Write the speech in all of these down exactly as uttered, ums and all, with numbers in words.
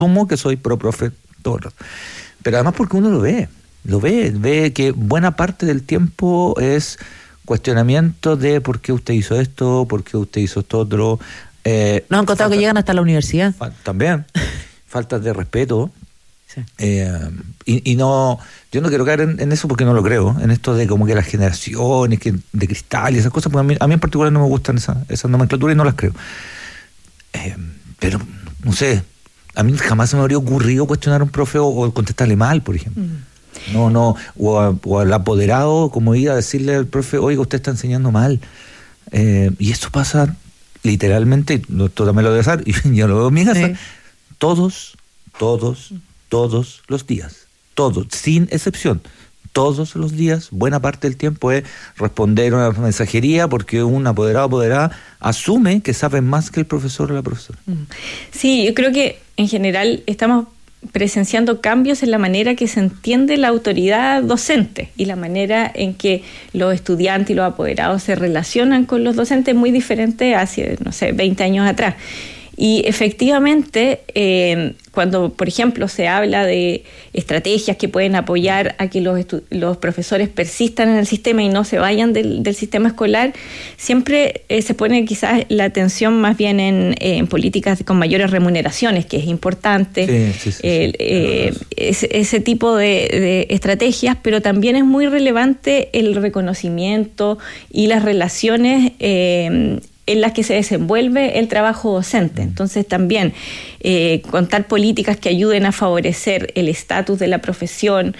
asumo que soy pro profe todo el rato. Pero además porque uno lo ve, lo ve, ve que buena parte del tiempo es cuestionamiento de por qué usted hizo esto, por qué usted hizo esto otro. Eh, Nos han contado falta, que llegan hasta la universidad. Fa- también, faltas de respeto. Sí. Eh, y, y no, yo no quiero caer en, en eso porque no lo creo, en esto de como que las generaciones que, de cristal y esas cosas, porque a mí, a mí en particular no me gustan esas esa nomenclaturas y no las creo. Eh, pero, no sé, a mí jamás se me habría ocurrido cuestionar a un profe o, o contestarle mal, por ejemplo. Mm. No, no, o, a, o al apoderado, como ir a decirle al profe, oiga, usted está enseñando mal. Eh, y eso pasa literalmente, esto también lo debe hacer, y yo lo veo en mi casa, sí. todos, todos, todos los días, todos, sin excepción, todos los días, buena parte del tiempo es responder una mensajería porque un apoderado o apoderada asume que sabe más que el profesor o la profesora. Sí, yo creo que en general estamos presenciando cambios en la manera que se entiende la autoridad docente y la manera en que los estudiantes y los apoderados se relacionan con los docentes muy diferente hace, no sé, veinte años atrás. Y efectivamente, eh, cuando, por ejemplo, se habla de estrategias que pueden apoyar a que los, estu- los profesores persistan en el sistema y no se vayan del, del sistema escolar, siempre eh, se pone quizás la atención más bien en, eh, en políticas con mayores remuneraciones, que es importante, sí, sí, sí, eh, sí. Eh, ese, ese tipo de, de estrategias, pero también es muy relevante el reconocimiento y las relaciones eh, en las que se desenvuelve el trabajo docente. Entonces también eh, contar políticas que ayuden a favorecer el estatus de la profesión,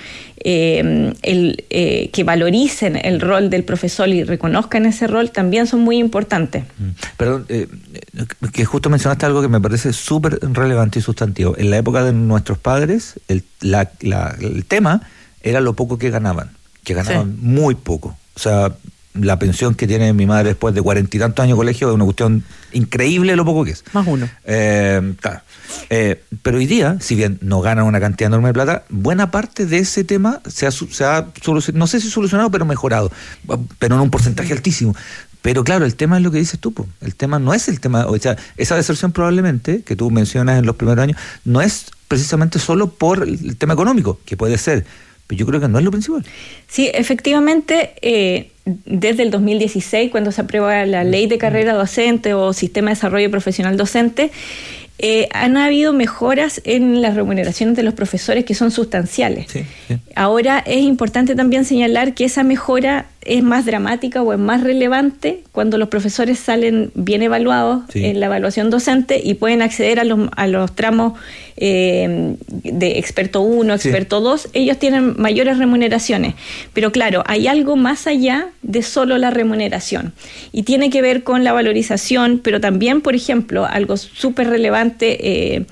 eh, el, eh, que valoricen el rol del profesor y reconozcan ese rol, también son muy importantes. Perdón, eh, que justo mencionaste algo que me parece súper relevante y sustantivo. En la época de nuestros padres, el, la, la, el tema era lo poco que ganaban, que ganaban sí. muy poco. O sea, la pensión que tiene mi madre después de cuarenta y tantos años de colegio es una cuestión increíble lo poco que es. Más uno. Eh, claro. eh, pero hoy día, si bien no ganan una cantidad enorme de plata, buena parte de ese tema se ha, se ha solucionado, no sé si solucionado, pero mejorado, pero en un porcentaje altísimo. Pero claro, el tema es lo que dices tú, po. El tema no es el tema, o sea, esa deserción probablemente, que tú mencionas en los primeros años, no es precisamente solo por el tema económico, que puede ser, pero yo creo que no es lo principal. Sí, efectivamente, eh, desde el dos mil dieciséis, cuando se aprueba la ley de carrera docente o sistema de desarrollo profesional docente, eh, han habido mejoras en las remuneraciones de los profesores que son sustanciales. Sí, sí. Ahora es importante también señalar que esa mejora es más dramática o es más relevante cuando los profesores salen bien evaluados sí. en la evaluación docente y pueden acceder a los, a los tramos eh, de experto uno, experto sí. dos, ellos tienen mayores remuneraciones. Pero claro, hay algo más allá de solo la remuneración y tiene que ver con la valorización, pero también, por ejemplo, algo súper relevante eh,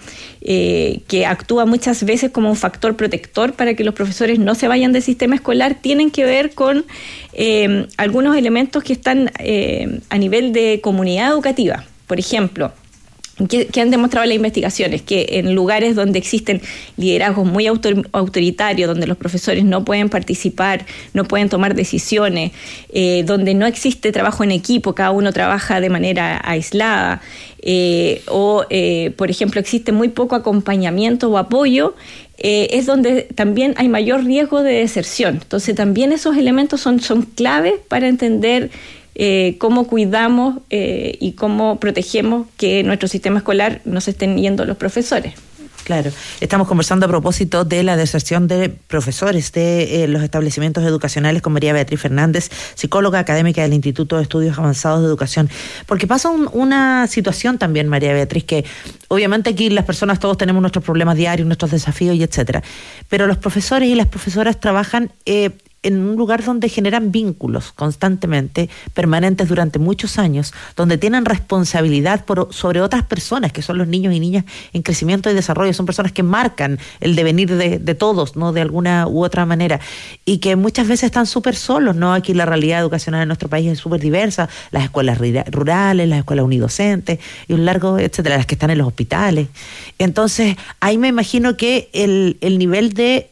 eh, que actúa muchas veces como un factor protector para que los profesores no se vayan del sistema escolar, tienen que ver con eh, algunos elementos que están eh, a nivel de comunidad educativa. Por ejemplo, que, que han demostrado las investigaciones que en lugares donde existen liderazgos muy autor, autoritarios, donde los profesores no pueden participar, no pueden tomar decisiones, eh, donde no existe trabajo en equipo, cada uno trabaja de manera aislada, eh, o, eh, por ejemplo, existe muy poco acompañamiento o apoyo, eh, es donde también hay mayor riesgo de deserción. Entonces, también esos elementos son, son claves para entender Eh, cómo cuidamos eh, y cómo protegemos que nuestro sistema escolar no se estén yendo los profesores. Claro, estamos conversando a propósito de la deserción de profesores de eh, los establecimientos educacionales con María Beatriz Fernández, psicóloga académica del Instituto de Estudios Avanzados de Educación. Porque pasa un, una situación también, María Beatriz, que obviamente aquí las personas todos tenemos nuestros problemas diarios, nuestros desafíos y etcétera, pero los profesores y las profesoras trabajan eh, en un lugar donde generan vínculos constantemente, permanentes durante muchos años, donde tienen responsabilidad por, sobre otras personas, que son los niños y niñas en crecimiento y desarrollo, son personas que marcan el devenir de, de todos, ¿no? De alguna u otra manera, y que muchas veces están súper solos, ¿no? Aquí la realidad educacional en nuestro país es súper diversa, las escuelas rurales, las escuelas unidocentes, y un largo, etcétera, las que están en los hospitales. Entonces, ahí me imagino que el, el nivel de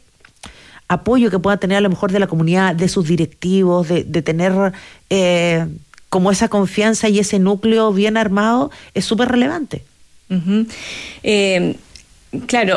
apoyo que pueda tener a lo mejor de la comunidad, de sus directivos, de, de tener eh, como esa confianza y ese núcleo bien armado es súper relevante. Uh-huh. Eh, claro,